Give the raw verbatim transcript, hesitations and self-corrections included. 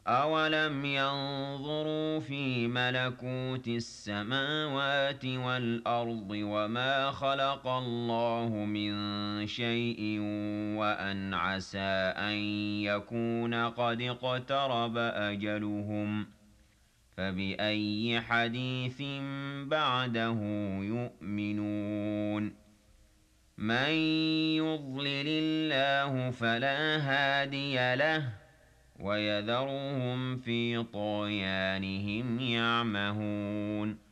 أَوَلَمْ يَنظُرُوا فِي مَلَكُوتِ السَّمَاوَاتِ وَالْأَرْضِ وَمَا خَلَقَ اللَّهُ مِن شَيْءٍ وَأَنْ عَسَىٰ أَن يَكُونَ قَدِ اقْتَرَبَ أَجَلُهُمْ ۖ فَبِأَيِّ حَدِيثٍ بَعْدَهُ يُؤْمِنُونَ مَن يُضْلِلِ اللَّهُ فَلَا هَادِيَ لَهُ ۚ وَيَذَرُهُمْ فِي طُغْيَانِهِمْ يَعْمَهُونَ